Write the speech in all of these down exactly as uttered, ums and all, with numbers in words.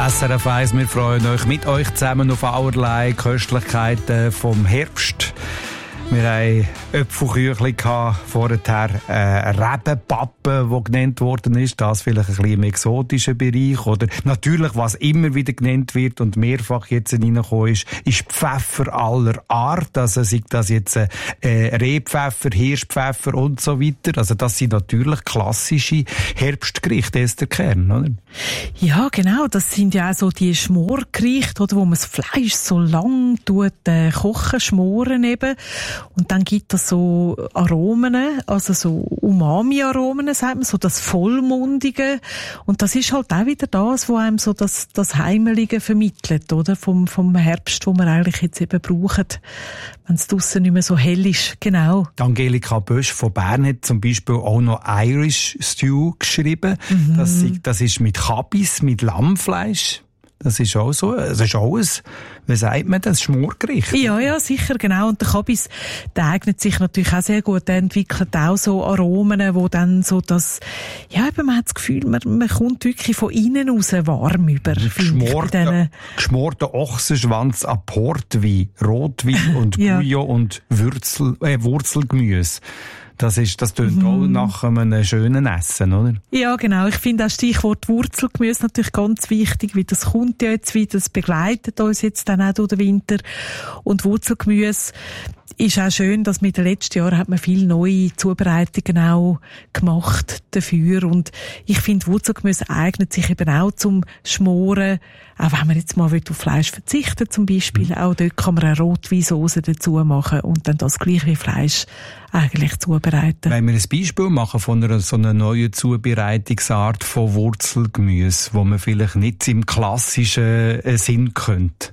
S R F eins, wir freuen euch mit euch zusammen auf allerlei Köstlichkeiten vom Herbst. Wir hatten Äpfelküchli, vorher äh, Rebenpappen, die genannt worden ist. Das vielleicht ein bisschen im exotischen Bereich. Oder natürlich, was immer wieder genannt wird und mehrfach jetzt reingekommen ist, ist Pfeffer aller Art. Also sei das jetzt äh, Rehpfeffer, Hirschpfeffer und so weiter. Also das sind natürlich klassische Herbstgerichte, Esther Kern, oder? Ja, genau. Das sind ja auch so die Schmorgerichte, oder, wo man das Fleisch so lang tut, äh, kochen, schmoren eben. Und dann gibt es so Aromen, also so Umami-Aromen, sagt man, so das Vollmundige. Und das ist halt auch wieder das, was einem so das, das Heimelige vermittelt, oder? Vom, vom Herbst, wo wir eigentlich jetzt eben brauchen, wenn es draussen nicht mehr so hell ist. Genau. Die Angelika Bösch von Bern hat zum Beispiel auch noch Irish Stew geschrieben. Mhm. Das, das ist mit Kabis, mit Lammfleisch. Das ist auch so, das ist auch ein, wie sagt man das, Schmorgericht? Ja, ja, sicher, genau. Und der Kabis, der eignet sich natürlich auch sehr gut. Der entwickelt auch so Aromen, wo dann so das, ja, eben, man hat das Gefühl, man, man kommt wirklich von innen raus warm über. Geschmorter, geschmorter Ochsenschwanz an Portwein, Rotwein und ja. Bouillon und Würzel, äh, Wurzelgemüse. Das ist, das tönt mhm. auch nach einem schönen Essen, oder? Ja, genau. Ich finde auch Stichwort Wurzelgemüse natürlich ganz wichtig, weil das kommt ja jetzt wieder, das begleitet uns jetzt dann auch durch den Winter. Und Wurzelgemüse ist auch schön, dass mit den letzten Jahren hat man viele neue Zubereitungen auch gemacht dafür. Und ich finde, Wurzelgemüse eignet sich eben auch zum Schmoren. Auch wenn man jetzt mal auf Fleisch verzichtet zum Beispiel, auch dort kann man eine Rotweinsauce dazu machen und dann das gleich wie Fleisch eigentlich zubereiten. Wenn wir ein Beispiel machen von einer so einer neuen Zubereitungsart von Wurzelgemüse, wo man vielleicht nicht im klassischen Sinn könnte.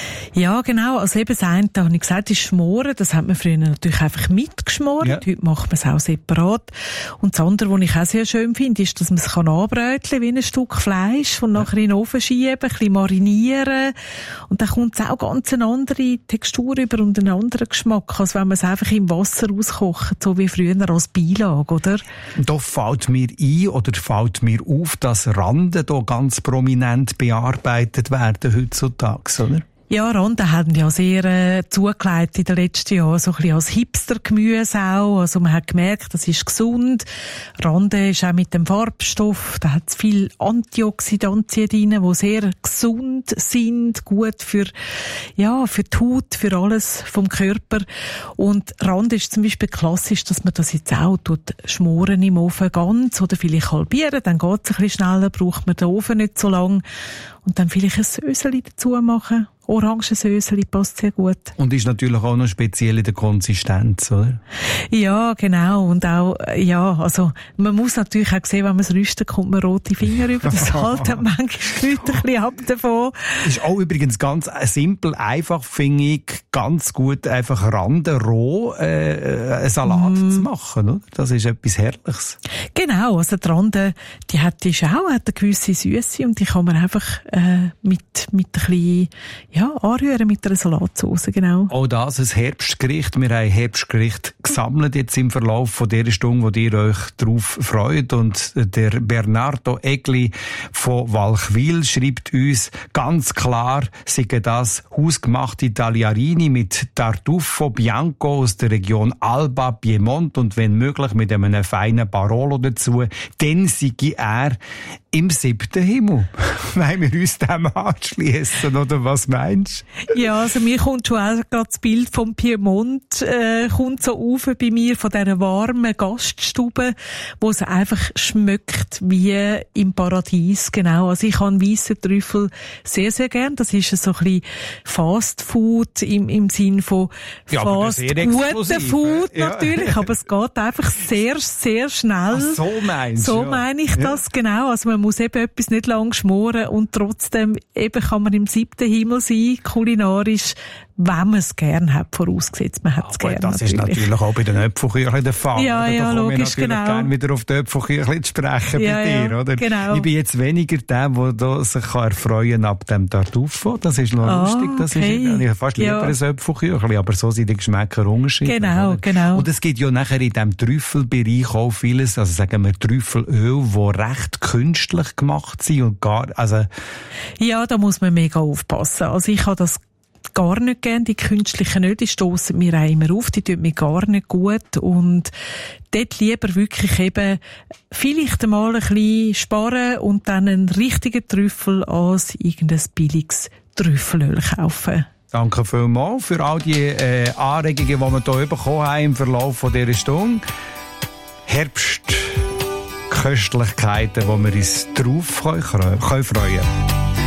Ja, genau. Also eben das eine, da habe ich gesagt, ist Schmoren. Das hat man früher natürlich einfach mitgeschmoren. Ja. Heute macht man es auch separat. Und das andere, was ich auch sehr schön finde, ist, dass man es anbröteln kann wie ein Stück Fleisch und nachher in den Ofen schieben, ein bisschen marinieren. Und dann kommt es auch ganz eine andere Textur über und einen anderen Geschmack, als wenn man es einfach im Wasser auskocht, so wie früher als Beilage, oder? Da fällt mir ein oder fällt mir auf, dass Randen hier ganz prominent bearbeitet werden heutzutage, oder? Ja, Randen haben ja sehr äh, zugelegt in den letzten Jahren, so ein bisschen als Hipster-Gemüse auch. Also man hat gemerkt, das ist gesund. Randen ist auch mit dem Farbstoff, da hat es viel Antioxidantien drin, die sehr gesund sind, gut für, ja, für die Haut, für alles vom Körper. Und Randen ist zum Beispiel klassisch, dass man das jetzt auch tut, schmoren im Ofen ganz oder vielleicht halbieren, dann geht es ein bisschen schneller, braucht man den Ofen nicht so lang. Und dann vielleicht ein Söseli dazu machen. Orangensöseli passt sehr gut. Und ist natürlich auch noch speziell in der Konsistenz, oder? Ja, genau. Und auch, ja, also, man muss natürlich auch sehen, wenn man es rüstet, kommt man rote Finger über. Das halt dann manchmal Leute ein bisschen ab davon. Ist auch übrigens ganz simpel, einfach, finde ich, ganz gut, einfach Randen roh, äh, einen Salat mm. zu machen, oder? Das ist etwas Herrliches. Genau. Also, die Randen, die hat, die ist auch, hat eine gewisse Süße und die kann man einfach, äh, mit, mit ein bisschen, ja, anrühren mit einer Salatsauce, genau. Auch das ein Herbstgericht. Wir haben Herbstgericht gesammelt jetzt im Verlauf von dieser Stunde, wo ihr euch darauf freut. Und der Bernardo Egli von Walchwil schreibt uns ganz klar, seien das hausgemachte Tagliarini mit Tartufo Bianco aus der Region Alba, Piemont und wenn möglich mit einem feinen Barolo dazu, dann sei er im siebten Himmel. Wollen wir uns dem anschliessen, oder was meinst du? Ja, also mir kommt schon auch gerade das Bild vom Piemont, äh, kommt so auf bei mir, von dieser warmen Gaststube, wo es einfach schmeckt wie im Paradies, genau. Also ich habe weissen Trüffel sehr, sehr gern. Das ist so ein bisschen Fast Food im, im Sinn von ja, fast guten Food ja. natürlich, aber es geht einfach sehr, sehr schnell. Ach, so meinst So ja. meine ich das, ja. genau. Also man muss eben etwas nicht lang schmoren und trotzdem eben kann man im siebten Himmel sein, kulinarisch, wenn man es gerne hat, vorausgesetzt, man hat es gerne. Das ist natürlich auch bei den Äpfelküchlein der Fall. Ja, oder? ja, da logisch, ich natürlich genau. gerne wieder auf die Äpfelküchlein zu sprechen ja, bei dir, ja, oder? Genau. Ich bin jetzt weniger der, der sich erfreuen kann ab dem Tartufo. Das ist noch ah, lustig. Das okay. ist, ich fast lieber ja. ein Äpfelküchlein, aber so sind die Geschmäcker unterschiedlich. Genau, oder? genau. Und es gibt ja nachher in diesem Trüffelbereich auch vieles, also sagen wir Trüffelöl, die recht künstlich gemacht sind und gar, also... Ja, da muss man mega aufpassen. Also ich habe das gar nicht gern, die künstlichen Öle, die stossen mir auch immer auf, die tun mir gar nicht gut und dort lieber wirklich eben vielleicht einmal ein bisschen sparen und dann einen richtigen Trüffel als irgendein billiges Trüffelöl kaufen. Danke vielmals für all die äh, Anregungen, die wir hier bekommen haben im Verlauf dieser Stunde. Herbstköstlichkeiten, wo wir uns drauf können, können freuen können.